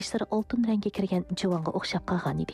ishlari oltin rangga kirgan juvonga o'xshab qolgan edi.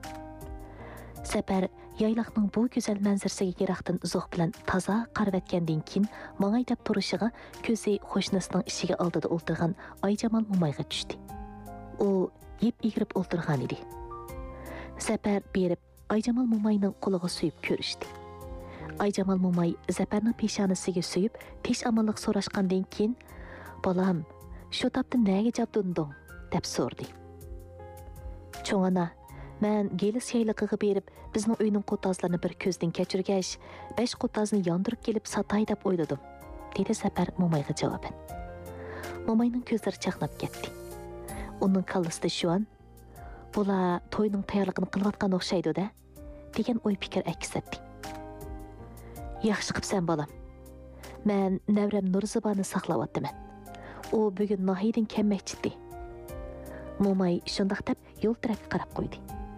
Safar yaylaqning bu go'zal manzarasiga yiroqdan uzoq bilan toza qarab o'tgandan keyin mangay deb turishiga ko'zi qo'shnisining ishiga oldida o'tirgan Ayjamal mo'mayga tushdi. U yeb egirib o'tirgan edi. Safar berib Ayjamal mo'mayning qo'liga suyib ko'rishdi. Ayjamal mo'may Zafarning peshonasiga suyib, tish amonlik so'rashgandan keyin, "Bolam, shu topda nega jabdunding?" deb so'rdi. "Cho'ng ana, men gelis yayliqiga berib, bizning uyning qotazlarini bir ko'zdan kechirgach, 5 qotazni yondirib kelib satay deb o'yladim", dedi Safar mo'mayga javoban. Mo'mayning ko'zlari chaqnab ketdi. Uning kallasida shu an "Bular to'yning tayyorligini qilayotgan o'xshaydi-da", degan o'y fikr aks etdi. "Yaxshi qilibsan bolam. Men navram Nurzibani saqlayapman. U bugun nohiydan kelmoqchidi." Mo'may shundoq deb yo'l tarafga qarab qo'ydi.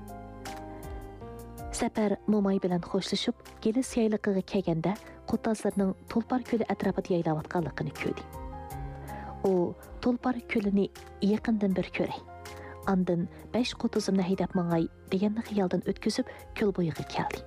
Safar mo'may bilan xo'shlashib, gelis yayliqiga kelganda qotazlarning Tulpar ko'li atrofida yaylayotganligini ko'rdi. U Tulpar ko'lini yaqindan bir ko'ray. Andin 5 qotazimni haydab mangay deganni xiyoldan o'tkazib, ko'l bo'yiga keldi.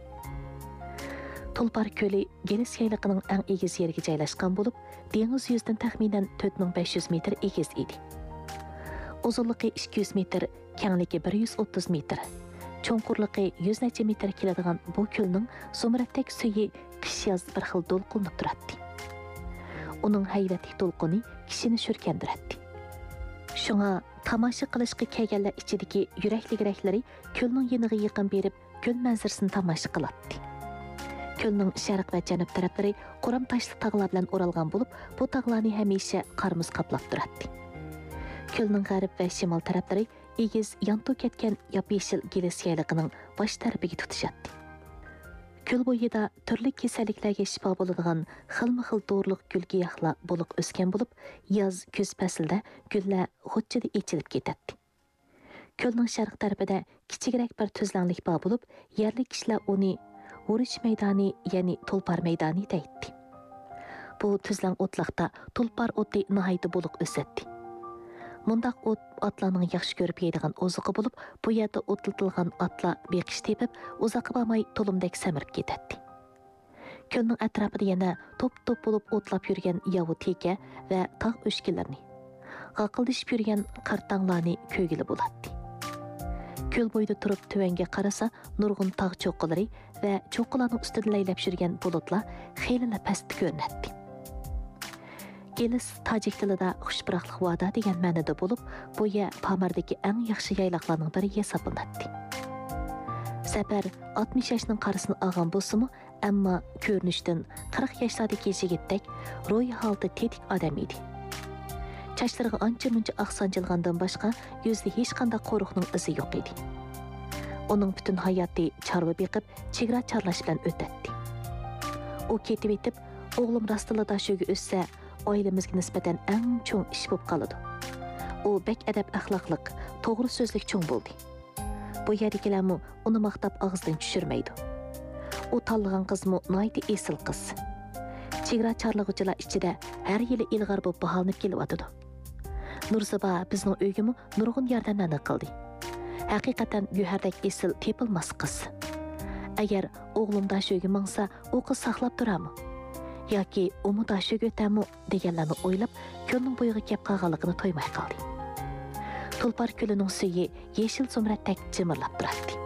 Tulpar ko'li gelis yayliqining eng egiz yeriga joylashgan bo'lib, dengiz yuzidan taxminan 4500 metr egiz edi. Uzunligi 200 metr, kengligi 130 metr. Cho'nqurligi 100 necha metr keladigan bu ko'lning so'mratdek suyi qish-yoz bir xil to'lqinib turadi. Uning hayvati to'lqini kishini shurkandiradi. Shunga tomosha qilishga kelganlar ichidagi yurakli-yuraklari ko'lning yeniga yaqin berib, ko'l manzarasini tomosha qiladi. Ko'lning sharq va janub taraflari quram toshli tog'lar bilan o'ralgan bo'lib, bu tog'larni hamisha qarmuz qoplab turadi. Ko'lning g'arb va shimol taraflari egiz yantu ketgan yop-yeshil gelis yayliqining bosh tarafiga tutishadi. Ko'l bo'yida turli kasalliklarga shifo bo'ladigan xilma-xil dorilik gul-giyohlar bo'liq o'sgan bo'lib, yoz kuz faslida gullar g'uchchida echilib ketadi. Ko'lning sharq tarafida kichikroq bir tuzlanlik bor bo'lib, yerlik kishilar uni Urush maydoni, ya'ni Tulpar maydoni deydi. Bu tuzlan o'tliqda tulpar o'ti nihoyatda bo'liq o'sadi. Mundaq o't atlarning yaxshi ko'rib yeydigan oziqi bo'lib, bu yerda o'tlatilgan atlar beqish tepib, uzoqqa bormay to'limdek samirib ketadi. Ko'lning atrofida yana top-top bo'lib o'tlab yurgan yovu teka va tog' o'shkinlarni, g'aqildishib yurgan qartanglarni ko'gili bo'ladi. Ko'l bo'yida turib tuvanga qarasa, nurg'un tog' cho'qqilari va cho'qqilarning ustida laylab yurgan bulutlar xeyli pastda ko'rinadi. Gelis tojik tilida xushbiroqlik va'da degan ma'noda bo'lib, bu yer Pamardagi eng yaxshi yayloqlarning biri hisoblanadi. Safar 60 yoshning qarasini olgan bo'lsa-mu, ammo ko'rinishdan 40 yoshlardagi yigitdek ro'yi holda tetik odam edi. Chachlariga ancha-muncha oqsanjilgandan boshqa yuzida hech qanday qo'riqning izi yo'q edi. Uning butun hayoti chorva beqib, chegara chorlash bilan o'tadi. U ketib etib, o'g'lim rostligida shuga o'ssa, oilamizga nisbatan eng cho'ng ish bo'lib qoladi. U bek adab axloqliq, to'g'ri so'zlik cho'ng bo'ldi. Bu yerdagilarmi uni maqtab og'zidan tushirmaydi. U tanlagan qizmi noyti esil qiz. Chegara chorlag'uchilar ichida har yili ilg'or bo'lib baholanib kelyotdi. Nurziba bizning uygimi nurg'un yordamlarni qildi. Haqiqatan Guhardek esil tepilmas qiz. Agar o'g'lim dashuga mangsa, u qiz saqlab turami? Yoki umi dashuga o'tami deganlarni o'ylab, ko'lning bo'yiga kelib qolganligini to'ymay qoldi. Tulpar ko'lining suyi yeshil so'mratdek jimirlab turadi.